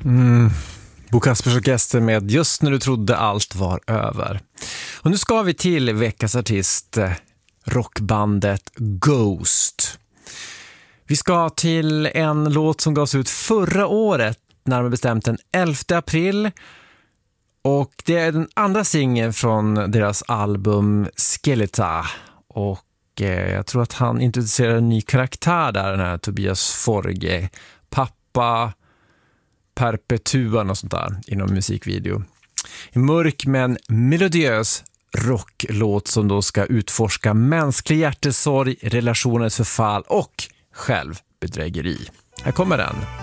Bo Kaspers Orkester med Just när du trodde allt var över. Och nu ska vi till veckans artist, rockbandet Ghost. Vi ska till en låt som gavs ut förra året, närmare bestämt den 11 april. Och det är den andra singeln från deras album Skeleta. Och jag tror att han introducerar en ny karaktär där, den här Tobias Forge, pappa perpetuan och sånt där inom musikvideo. En mörk men melodiös rocklåt som då ska utforska mänsklig hjärtesorg, relationens förfall och självbedrägeri. Här kommer den.